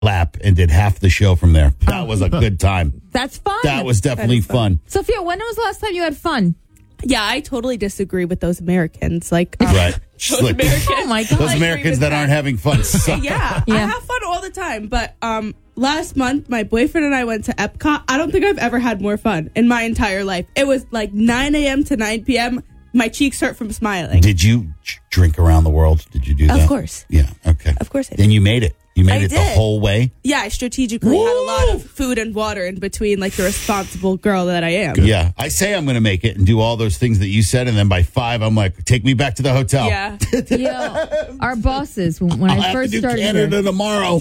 lap and did half the show from there. That was a good time. That's fun. That was definitely fun. Sophia, when was the last time you had fun? Yeah, I totally disagree with those Americans. Like, Right. those Americans. Oh my God. Those Americans that aren't having fun suck. Yeah, I have fun all the time. But last month, my boyfriend and I went to Epcot. I don't think I've ever had more fun in my entire life. It was like 9 a.m. to 9 p.m. My cheeks hurt from smiling. Did you drink around the world? Did you do that? Of course. Yeah, okay. Of course I did. Then you made it. You made I it the did. whole way? Yeah, I strategically had a lot of food and water in between, like the responsible girl that I am. Yeah. I say I'm going to make it and do all those things that you said, and then by 5, I'm like, take me back to the hotel. Yeah. Yeah. Our bosses, when I'll I have first to do started Canada here, tomorrow.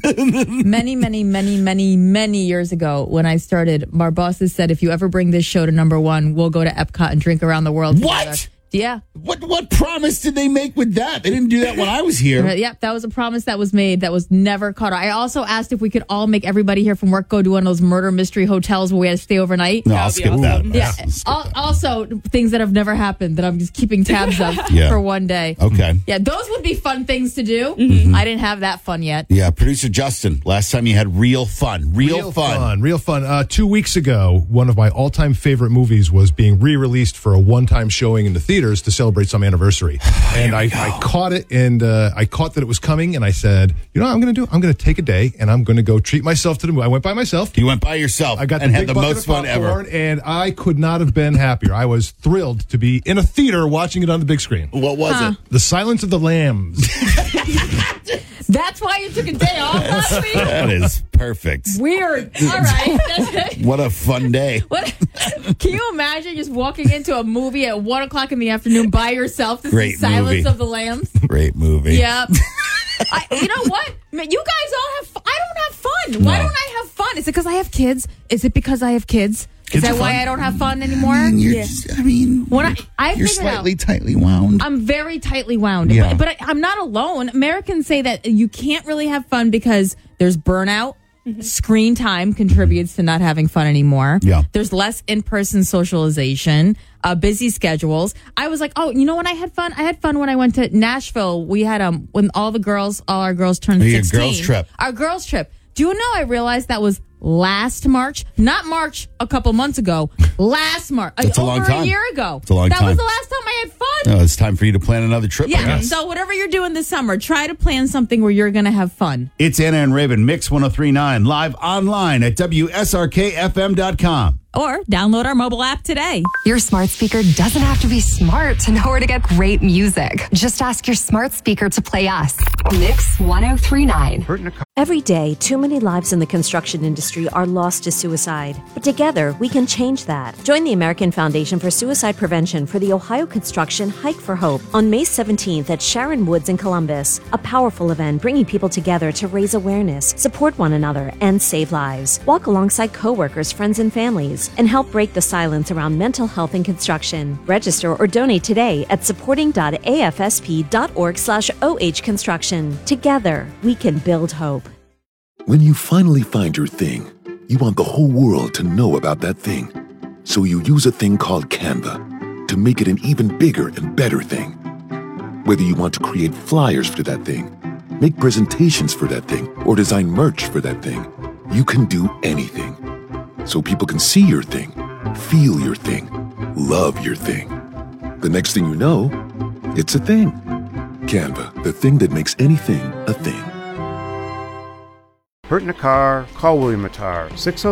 many years ago, when I started, our bosses said, if you ever bring this show to #1, we'll go to Epcot and drink around the world What? together. Yeah. What promise did they make with that? They didn't do that when I was here. Yep, that was a promise that was made that was never caught. I also asked if we could all make everybody here from work go to one of those murder mystery hotels where we had to stay overnight. No, I'll skip that. Yeah. I'll skip that. Also, things that have never happened that I'm just keeping tabs of Yeah. for one day. Okay. Yeah, those would be fun things to do. Mm-hmm. I didn't have that fun yet. Yeah, producer Justin, last time you had real fun. Real fun. Real fun. 2 weeks ago, one of my all-time favorite movies was being re-released for a one-time showing in the theaters to celebrate some anniversary. And I caught it, and I caught that it was coming, and I said, you know what I'm going to do? I'm going to take a day, and I'm going to go treat myself to the movie. I went by myself. You went by yourself I got and the had big the bucket most of fun ever. popcorn, and I could not have been happier. I was thrilled to be in a theater watching it on the big screen. What was it? The Silence of the Lambs. That's why you took a day off last week? That is perfect. Weird. All right. What a fun day. What? Can you imagine just walking into a movie at 1 o'clock in the afternoon by yourself to see Great Silence movie. of the Lambs? Great movie. Yep. You know what? You guys all have fun. I don't have fun. Why don't I have fun? Is it because I have kids? Is it because I have kids? Is that why I don't have fun anymore? You're When I you're figured out- slightly tightly wound. I'm very tightly wound. Yeah. But I'm not alone. Americans say that you can't really have fun because there's burnout. Screen time contributes to not having fun anymore. Yeah. There's less in-person socialization, busy schedules. I was like, oh, you know when I had fun? I had fun when I went to Nashville. We had when all our girls turned 16. Your girls trip. Our girls trip. Do you know I realized that was last March? Not March a couple months ago. Last March. That's a long over time. a year ago. It's a long that time. was the last time I had fun. No, it's time for you to plan another trip. I Yeah, guess. so whatever you're doing this summer, try to plan something where you're going to have fun. It's Anna and Raven, Mix 103.9, live online at WSRKFM.com. Or download our mobile app today. Your smart speaker doesn't have to be smart to know where to get great music. Just ask your smart speaker to play us. Mix 103.9. Every day, too many lives in the construction industry are lost to suicide. But together, we can change that. Join the American Foundation for Suicide Prevention for the Ohio Construction Hike for Hope on May 17th at Sharon Woods in Columbus. A powerful event bringing people together to raise awareness, support one another, and save lives. Walk alongside coworkers, friends, and families, and help break the silence around mental health in construction. Register or donate today at supporting.afsp.org/ohconstruction. Together, we can build hope. When you finally find your thing, you want the whole world to know about that thing. So you use a thing called Canva to make it an even bigger and better thing. Whether you want to create flyers for that thing, make presentations for that thing, or design merch for that thing, you can do anything. So people can see your thing, feel your thing, love your thing. The next thing you know, it's a thing. Canva, the thing that makes anything a thing. Hurt in a car? Call William Attar,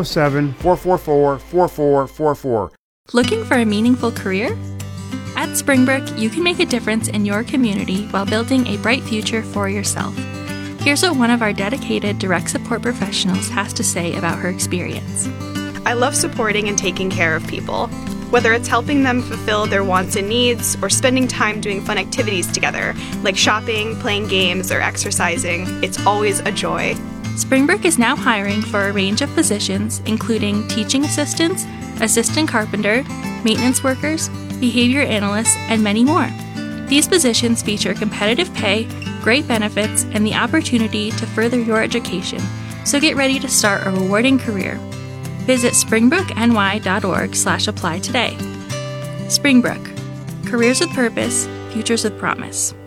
607-444-4444. Looking for a meaningful career? At Springbrook, you can make a difference in your community while building a bright future for yourself. Here's what one of our dedicated direct support professionals has to say about her experience. I love supporting and taking care of people. Whether it's helping them fulfill their wants and needs or spending time doing fun activities together, like shopping, playing games, or exercising, it's always a joy. Springbrook is now hiring for a range of positions, including teaching assistants, assistant carpenter, maintenance workers, behavior analysts, and many more. These positions feature competitive pay, great benefits, and the opportunity to further your education, so get ready to start a rewarding career. Visit springbrookny.org/apply today. Springbrook. Careers with purpose, futures with promise.